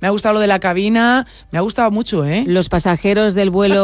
me ha gustado lo de la cabina, me ha gustado mucho, ¿eh? Los pasajeros del vuelo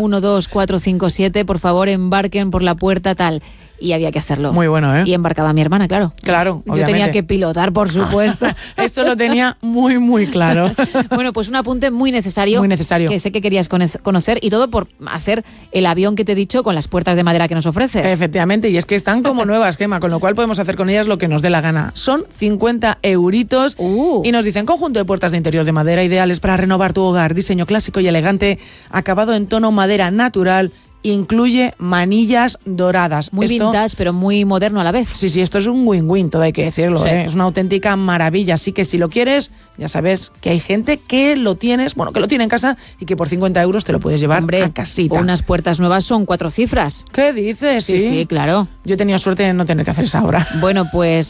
112457, por favor, embarquen por la puerta tal. Y había que hacerlo. Muy bueno, ¿eh? Y embarcaba mi hermana, claro. Claro, Yo obviamente. tenía que pilotar, por supuesto. Esto lo tenía muy, muy claro. Bueno, pues un apunte muy necesario. Muy necesario. Que sé que querías conocer, y todo por hacer el avión que te he dicho con las puertas de madera que nos ofreces. Efectivamente, y es que están como nuevas, Gemma, con lo cual podemos hacer con ellas lo que nos dé la gana. Son 50 euritos y nos dicen conjunto de puertas de interior de madera ideales para renovar tu hogar, diseño clásico y elegante, acabado en tono madera natural. Incluye manillas doradas. Muy vintage, pero muy moderno a la vez. Sí, esto es un win-win, todo hay que decirlo, Sí. ¿eh? Es una auténtica maravilla. Así que si lo quieres, ya sabes que hay gente que lo tiene en casa y que por 50 euros te lo puedes llevar a casita. Unas puertas nuevas son 4 cifras. ¿Qué dices? Sí, claro. Yo he tenido suerte de no tener que hacer esa obra. Bueno, pues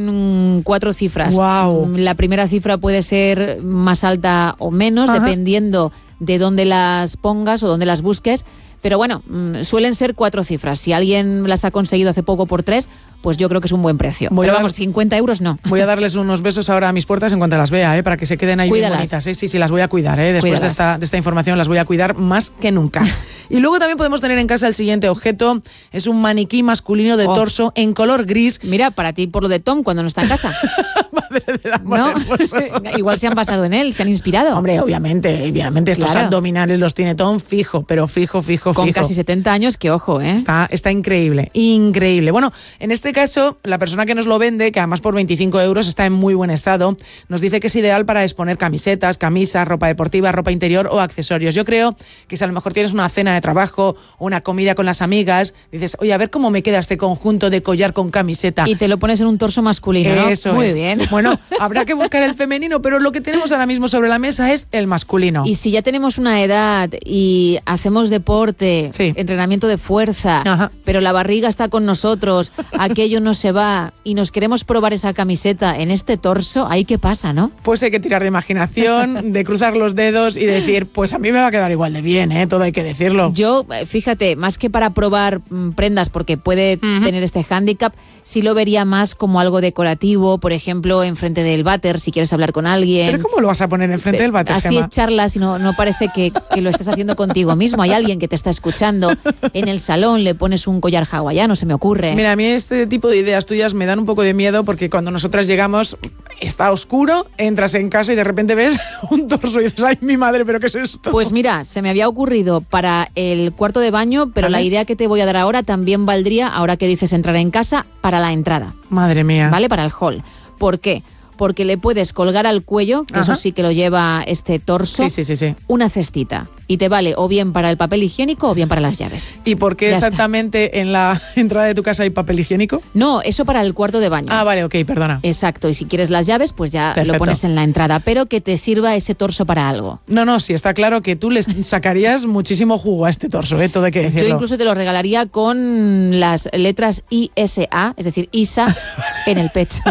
son 4 cifras. Wow. La primera cifra puede ser más alta o menos, dependiendo de dónde las pongas o dónde las busques. Pero bueno, suelen ser 4 cifras. Si alguien las ha conseguido hace poco por 3, pues yo creo que es un buen precio. Pero vamos, 50 euros no. Voy a darles unos besos ahora a mis puertas en cuanto las vea, para que se queden ahí bien bonitas. Sí, las voy a cuidar. Después de esta información las voy a cuidar más que nunca. Y luego también podemos tener en casa el siguiente objeto. Es un maniquí masculino de torso en color gris. Mira, para ti por lo de Tom cuando no está en casa. Madre de la ¿No? Igual se han basado en él, se han inspirado. Hombre, obviamente estos abdominales los tiene Tom fijo, pero fijo. Con casi 70 años, que ojo, ¿eh? Está increíble. Bueno, en este caso, la persona que nos lo vende, que además por 25 euros está en muy buen estado, nos dice que es ideal para exponer camisetas, camisas, ropa deportiva, ropa interior o accesorios. Yo creo que si a lo mejor tienes una cena de trabajo o una comida con las amigas, dices, oye, a ver cómo me queda este conjunto de collar con camiseta. Y te lo pones en un torso masculino, ¿no? Eso muy es. Bien. Bueno, habrá que buscar el femenino, pero lo que tenemos ahora mismo sobre la mesa es el masculino. Y si ya tenemos una edad y hacemos deporte, entrenamiento de fuerza, pero la barriga está con nosotros, aquello no se va y nos queremos probar esa camiseta en este torso, ¿ahí qué pasa, no? Pues hay que tirar de imaginación, de cruzar los dedos y decir, pues a mí me va a quedar igual de bien, todo hay que decirlo. Yo, fíjate, más que para probar prendas, porque puede tener este hándicap, sí lo vería más como algo decorativo, por ejemplo, enfrente del váter, si quieres hablar con alguien. ¿Pero cómo lo vas a poner enfrente del váter, Así Gemma? charlas y no parece que lo estés haciendo contigo mismo. Hay alguien que te está escuchando. En el salón le pones un collar hawaiano, se me ocurre. Mira, a mí este tipo de ideas tuyas me dan un poco de miedo porque cuando nosotras llegamos está oscuro, entras en casa y de repente ves un torso y dices, ¡ay, mi madre, pero qué es esto! Pues mira, se me había ocurrido para el cuarto de baño, pero la idea que te voy a dar ahora también valdría, ahora que dices entrar en casa, para la entrada. Madre mía. ¿Vale? Para el hall. ¿Por qué? Porque le puedes colgar al cuello, que eso sí que lo lleva este torso, una cestita. Y te vale o bien para el papel higiénico o bien para las llaves. ¿Y por qué exactamente en la entrada de tu casa hay papel higiénico? No, eso para el cuarto de baño. Ah, vale, ok, perdona. Exacto, y si quieres las llaves, pues ya Perfecto. lo pones en la entrada, pero que te sirva ese torso para algo. No, sí, está claro que tú le sacarías muchísimo jugo a este torso, todo hay que decirlo. Yo incluso te lo regalaría con las letras ISA, es decir, ISA, en el pecho.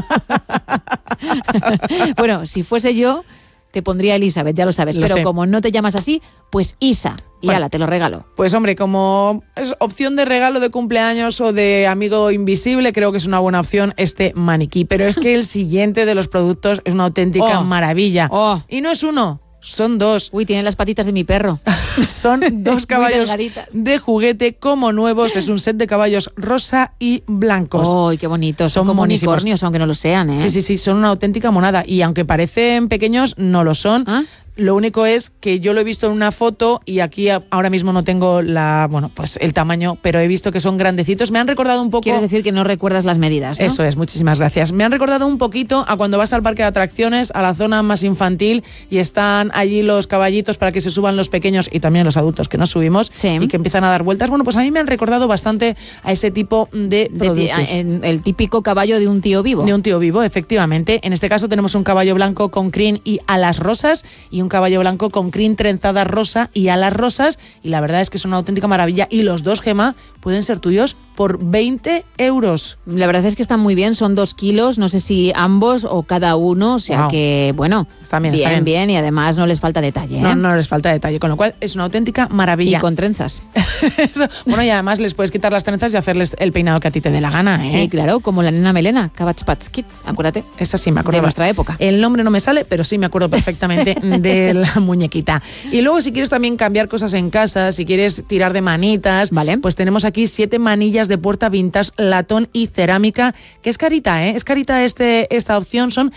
Bueno, si fuese yo, te pondría Elizabeth, ya lo sabes, pero como no te llamas así, pues Isa, y ala, te lo regalo. Pues hombre, como es opción de regalo de cumpleaños o de amigo invisible, creo que es una buena opción este maniquí. Pero es que el siguiente de los productos es una auténtica maravilla. Y no es uno, son 2. Uy, tienen las patitas de mi perro. Son 2 caballos de juguete como nuevos. Es un set de caballos rosa y blancos. ¡Ay, qué bonitos! Son como unicornios, aunque no lo sean, ¿eh? Sí, son una auténtica monada. Y aunque parecen pequeños, no lo son. Lo único es que yo lo he visto en una foto y aquí ahora mismo no tengo el tamaño, pero he visto que son grandecitos. Me han recordado un poco... Quieres decir que no recuerdas las medidas, ¿no? Eso es, muchísimas gracias. Me han recordado un poquito a cuando vas al parque de atracciones, a la zona más infantil, y están allí los caballitos para que se suban los pequeños y también los adultos que nos subimos y que empiezan a dar vueltas. Bueno, pues a mí me han recordado bastante a ese tipo de productos. El típico caballo de un tío vivo. De un tío vivo, efectivamente. En este caso tenemos un caballo blanco con crin y alas rosas y un caballo blanco con crin trenzada rosa y alas rosas, y la verdad es que es una auténtica maravilla, y los dos, Gemma, pueden ser tuyos por 20 euros. La verdad es que están muy bien, son 2 kilos, no sé si ambos o cada uno, o sea que, bueno, está bien, y además no les falta detalle. No les falta detalle, con lo cual es una auténtica maravilla. Y con trenzas. Bueno, y además les puedes quitar las trenzas y hacerles el peinado que a ti te dé la gana, ¿eh? Sí, claro, como la nena Melena, Cabbage Patch Kids, acuérdate. Esa sí me acuerdo. De nuestra época. El nombre no me sale, pero sí me acuerdo perfectamente de la muñequita. Y luego, si quieres también cambiar cosas en casa, si quieres tirar de manitas, vale, pues tenemos aquí 7 manillas de puerta vintage, latón y cerámica, que es carita, ¿eh? Es carita esta opción, son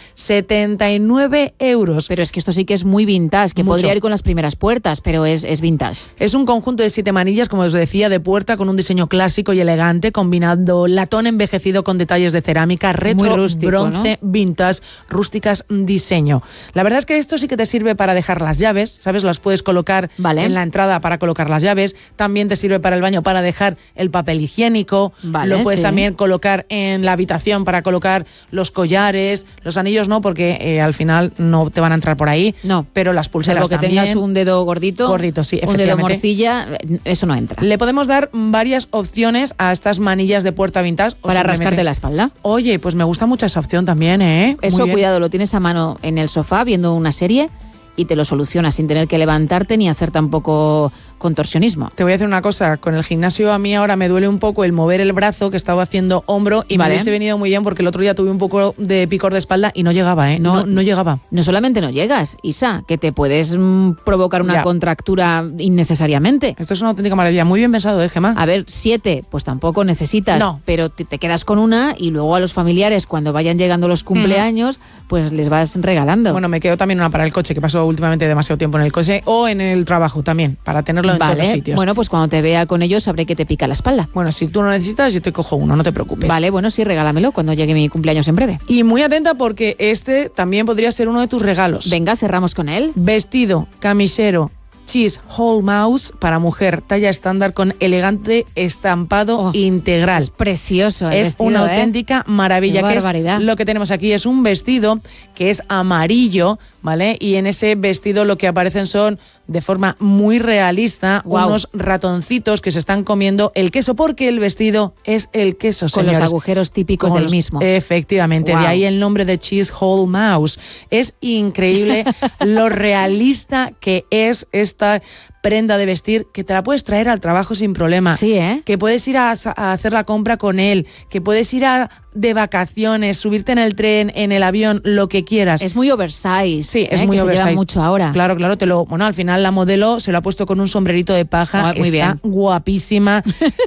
79 euros. Pero es que esto sí que es muy vintage, que podría ir con las primeras puertas, pero es vintage. Es un conjunto de 7 manillas, como os decía, de puerta con un diseño clásico y elegante, combinando latón envejecido con detalles de cerámica, retro, rústico, bronce, ¿no? Vintage, rústicas, diseño. La verdad es que esto sí que te sirve para dejar las llaves, ¿sabes? Las puedes colocar en la entrada para colocar las llaves. También te sirve para el baño para dejar el papel higiénico. Lo puedes también colocar en la habitación para colocar los collares, los anillos no, porque al final no te van a entrar por ahí. No. Pero las pulseras también. Salvo que tengas un dedo gordito. Gordito, sí, un dedo morcilla, eso no entra. Le podemos dar varias opciones a estas manillas de puerta vintage. Para rascarte la espalda. Oye, pues me gusta mucho esa opción también, ¿eh? Eso, cuidado, lo tienes a mano en el sofá viendo una serie y te lo solucionas sin tener que levantarte ni hacer tampoco contorsionismo. Te voy a decir una cosa, con el gimnasio a mí ahora me duele un poco el mover el brazo, que estaba haciendo hombro, y me hubiese venido muy bien porque el otro día tuve un poco de picor de espalda y no llegaba, ¿eh? No llegaba. No solamente no llegas, Isa, que te puedes provocar una contractura innecesariamente. Esto es una auténtica maravilla, muy bien pensado, Gemma. A ver, 7, pues tampoco necesitas, pero te quedas con una y luego a los familiares, cuando vayan llegando los cumpleaños, pues les vas regalando. Bueno, me quedo también una para el coche, que pasó últimamente demasiado tiempo en el coche, o en el trabajo también, para tenerlo en todos los sitios. Bueno, pues cuando te vea con ellos sabré que te pica la espalda. Bueno, si tú no necesitas, yo te cojo uno, no te preocupes. Vale, bueno, sí, regálamelo cuando llegue mi cumpleaños en breve. Y muy atenta porque este también podría ser uno de tus regalos. Venga, cerramos con él. Vestido, camisero, Cheese Whole Mouse para mujer, talla estándar con elegante estampado integral. Es precioso el es vestido, una auténtica maravilla. Qué barbaridad. Lo que tenemos aquí es un vestido que es amarillo, ¿vale? Y en ese vestido lo que aparecen son, de forma muy realista, unos ratoncitos que se están comiendo el queso, porque el vestido es el queso, señores. Con los agujeros típicos del mismo. Efectivamente, de ahí el nombre de Cheese Whole Mouse. Es increíble lo realista que es esta prenda de vestir, que te la puedes traer al trabajo sin problema. Sí, ¿eh? Que puedes ir a hacer la compra con él, que puedes ir de vacaciones, subirte en el tren, en el avión, lo que quieras. Es muy oversize. Sí, es muy que oversize. Se lleva mucho ahora. Claro, bueno, al final la modelo se lo ha puesto con un sombrerito de paja. Muy Está guapísima.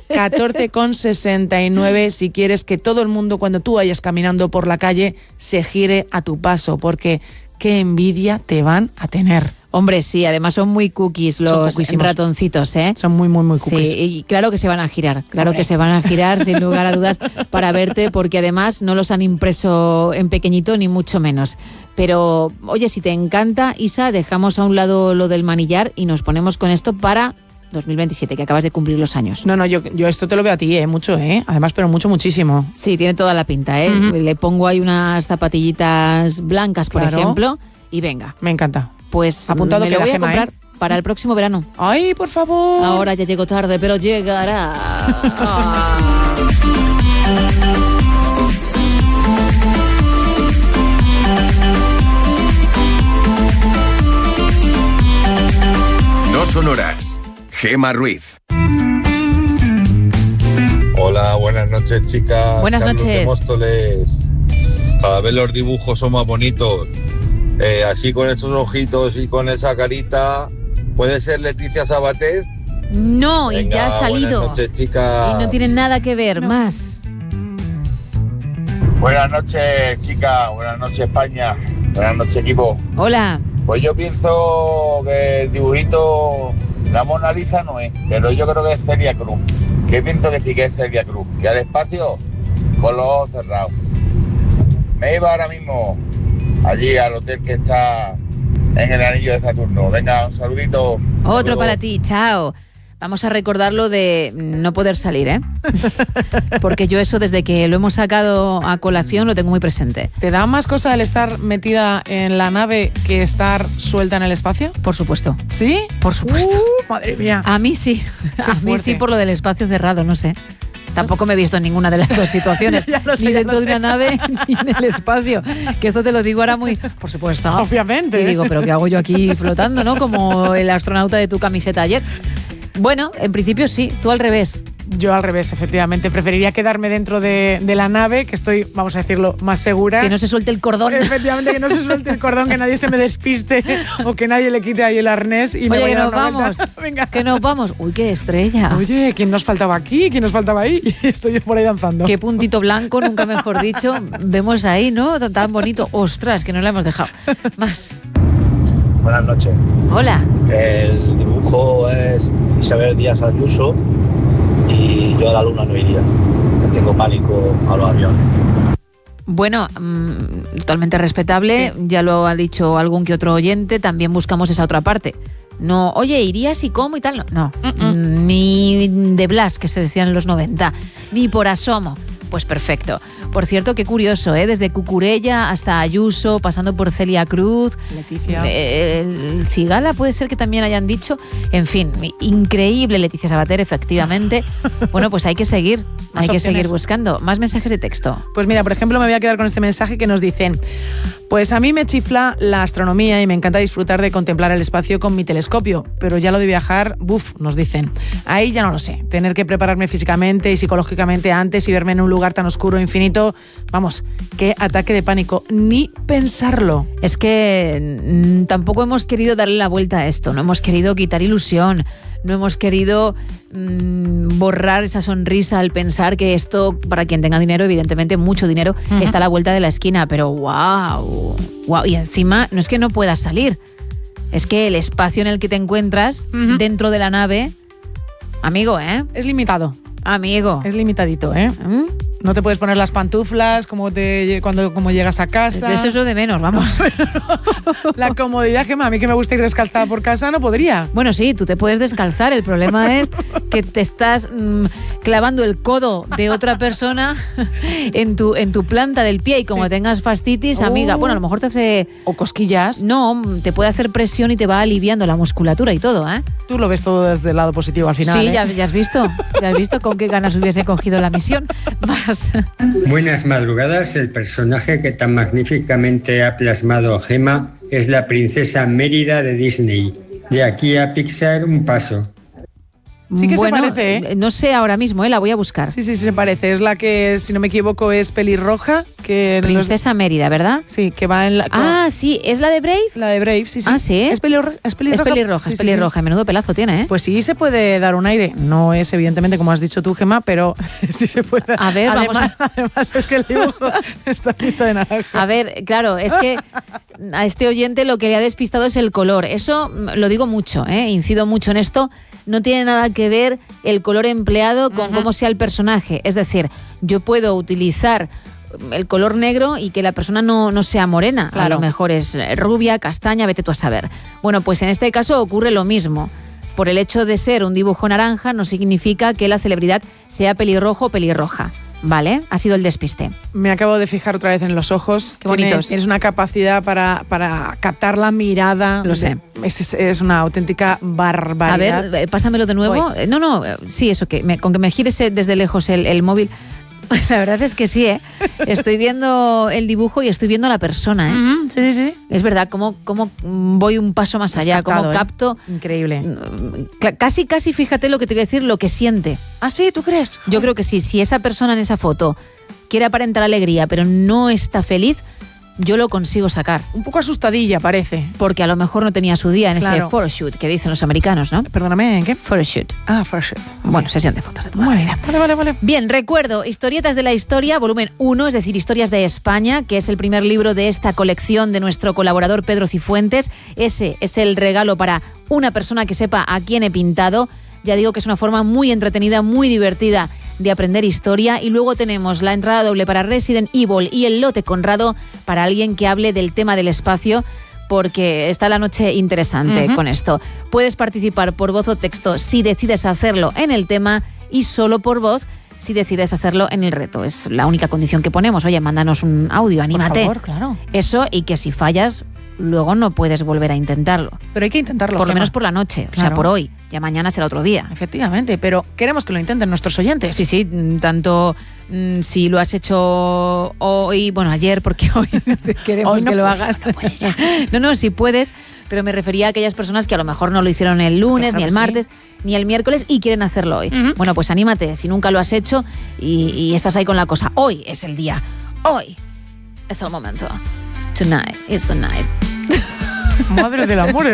14,69 si quieres que todo el mundo, cuando tú vayas caminando por la calle, se gire a tu paso, porque qué envidia te van a tener. Hombre, sí, además son muy cookies los ratoncitos, ¿eh? Son muy, muy, muy cookies. Sí, y claro que se van a girar, que se van a girar sin lugar a dudas para verte, porque además no los han impreso en pequeñito ni mucho menos. Pero, oye, si te encanta, Isa, dejamos a un lado lo del manillar y nos ponemos con esto para 2027, que acabas de cumplir los años. No, yo esto te lo veo a ti, mucho, además, pero muchísimo. Sí, tiene toda la pinta, Le pongo ahí unas zapatillitas blancas, por ejemplo, y venga. Me encanta. Pues apuntado, me lo voy a comprar para el próximo verano. ¡Ay, por favor! Ahora ya llego tarde, pero llegará. No son horas. Gemma Ruiz. Hola, buenas noches, chicas. Buenas Carlos noches. de Móstoles. Cada vez los dibujos son más bonitos. Así con esos ojitos y con esa carita. ¿Puede ser Leticia Sabater? No, y Venga, ya ha salido. Buenas noches, chicas. Y no tienen nada que ver, más. Buenas noches, chicas. Buenas noches, España. Buenas noches, equipo. Hola. Pues yo pienso que el dibujito, la Mona Lisa no es, pero yo creo que es Celia Cruz. Que pienso que sí que es Celia Cruz. Y al espacio, con los ojos cerrados. Me iba ahora mismo allí al hotel que está en el anillo de Saturno. Venga, un saludito. Otro para ti, chao. Vamos a recordar lo de no poder salir, ¿eh? Porque yo eso, desde que lo hemos sacado a colación, lo tengo muy presente. ¿Te da más cosa el estar metida en la nave que estar suelta en el espacio? Por supuesto. ¿Sí? Por supuesto. Madre mía. A mí sí. A mí sí, por lo del espacio cerrado, no sé. Tampoco me he visto en ninguna de las dos situaciones, ni dentro de una nave ni en el espacio. Que esto te lo digo ahora muy, por supuesto. Obviamente. Y digo, pero ¿qué hago yo aquí flotando, no? Como el astronauta de tu camiseta ayer. Bueno, en principio sí, tú al revés. Yo al revés, efectivamente. Preferiría quedarme dentro de la nave, que estoy, vamos a decirlo, más segura. Que no se suelte el cordón. Efectivamente, que no se suelte el cordón, que nadie se me despiste o que nadie le quite ahí el arnés y me vaya que a dar nos una vamos. vuelta. Venga. Que nos vamos. Uy, qué estrella. Oye, ¿quién nos faltaba aquí? ¿Quién nos faltaba ahí? Y estoy yo por ahí danzando. Qué puntito blanco, nunca mejor dicho. Vemos ahí, ¿no? Tan bonito. Ostras, que no lo hemos dejado. Más. Buenas noches. Hola. El dibujo es Isabel Díaz Ayuso y yo a la luna no iría. Tengo pánico a los aviones. Bueno, totalmente respetable. Sí. Ya lo ha dicho algún que otro oyente. También buscamos esa otra parte. No, oye, ¿irías y cómo y tal? No. Ni de Blas, que se decían en los 90. Ni por asomo. Pues perfecto. Por cierto, qué curioso, desde Cucurella hasta Ayuso, pasando por Celia Cruz, Leticia. El Cigala puede ser que también hayan dicho. En fin, increíble Leticia Sabater, efectivamente. Bueno, pues hay que seguir, hay que seguir buscando. Más mensajes de texto. Pues mira, por ejemplo, me voy a quedar con este mensaje que nos dicen: pues a mí me chifla la astronomía y me encanta disfrutar de contemplar el espacio con mi telescopio, pero ya lo de viajar, nos dicen. Ahí ya no lo sé. Tener que prepararme físicamente y psicológicamente antes y verme en un lugar tan oscuro e infinito, vamos, qué ataque de pánico, ni pensarlo. Es que tampoco hemos querido darle la vuelta a esto, no hemos querido quitar ilusión, no hemos querido borrar esa sonrisa al pensar que esto, para quien tenga dinero, evidentemente mucho dinero, está a la vuelta de la esquina, pero wow, y encima no es que no puedas salir, es que el espacio en el que te encuentras dentro de la nave, amigo, es limitado. Amigo. Es limitadito, No te puedes poner las pantuflas como llegas a casa. Eso es lo de menos, vamos. La comodidad, Gemma, a mí que me gusta ir descalzada por casa, no podría. Bueno, sí, tú te puedes descalzar. El problema es que te estás clavando el codo de otra persona en tu planta del pie y como tengas fascitis, amiga, bueno, a lo mejor te hace... O cosquillas. No, te puede hacer presión y te va aliviando la musculatura y todo, Tú lo ves todo desde el lado positivo al final. Sí, ya has visto. Ya has visto con qué ganas hubiese cogido la misión. Buenas madrugadas. El personaje que tan magníficamente ha plasmado Gemma es la princesa Mérida de Disney. De aquí a Pixar, un paso. Sí que se parece, No sé ahora mismo, la voy a buscar. Sí, se parece. Es la que, si no me equivoco, es pelirroja. Princesa Mérida, ¿verdad? Sí, que va en la... sí, ¿es la de Brave? La de Brave, sí. Ah, ¿sí? ¿Es pelirroja? Es pelirroja. Menudo pelazo tiene, Pues sí se puede dar un aire. No es, evidentemente, como has dicho tú, Gemma, pero sí se puede. A ver, además es que el dibujo está pinto de naranja. A ver, claro, es que a este oyente lo que le ha despistado es el color. Eso lo digo mucho, incido mucho en esto. No tiene nada que ver el color empleado con cómo sea el personaje. Es decir, yo puedo utilizar el color negro y que la persona no sea morena. Claro. A lo mejor es rubia, castaña, vete tú a saber. Bueno, pues en este caso ocurre lo mismo. Por el hecho de ser un dibujo naranja no significa que la celebridad sea pelirrojo o pelirroja. Vale, ha sido el despiste. Me acabo de fijar otra vez en los ojos. Qué bonitos. Tienes una capacidad para captar la mirada. Lo sé. Es una auténtica barbaridad. A ver, pásamelo de nuevo. No, sí, eso, con que me gires desde lejos el móvil. La verdad es que sí, Estoy viendo el dibujo y estoy viendo a la persona, Sí. Es verdad, cómo voy un paso más allá, cómo capto. Increíble. Casi, fíjate lo que te voy a decir, lo que siente. ¿Ah, sí? ¿Tú crees? Yo creo que sí. Si esa persona en esa foto quiere aparentar alegría, pero no está feliz, yo lo consigo sacar. Un poco asustadilla, parece. Porque a lo mejor no tenía su día en ese photoshoot que dicen los americanos, ¿no? Perdóname, ¿en qué? Photoshoot. Photoshoot. Bueno, sesión de fotos de tu Muy vida. bien. Vale. Bien, recuerdo, Historietas de la Historia, volumen 1, es decir, Historias de España, que es el primer libro de esta colección de nuestro colaborador Pedro Cifuentes. Ese es el regalo para una persona que sepa a quién he pintado. Ya digo que es una forma muy entretenida, muy divertida de aprender historia. Y luego tenemos la entrada doble para Resident Evil y el lote Conrado para alguien que hable del tema del espacio, porque está la noche interesante con esto. Puedes participar por voz o texto si decides hacerlo en el tema y solo por voz si decides hacerlo en el reto. Es la única condición que ponemos. Oye, mándanos un audio, anímate. Por favor, claro. Eso, y que si fallas, luego no puedes volver a intentarlo. Pero hay que intentarlo, por lo Gemma. menos por la noche, o sea, Claro. por hoy. Ya mañana será otro día. Efectivamente, pero queremos que lo intenten nuestros oyentes. Sí, sí, tanto si lo has hecho hoy, bueno, ayer, porque hoy queremos Hoy no que lo puedes, hagas. no puedes ya. No, sí puedes, pero me refería a aquellas personas que a lo mejor no lo hicieron el lunes, Claro ni el que martes, ni el miércoles y quieren hacerlo hoy. Ujú. Bueno, pues anímate, si nunca lo has hecho y estás ahí con la cosa. Hoy es el día. Hoy es el momento. Tonight is the night. Madre del amor.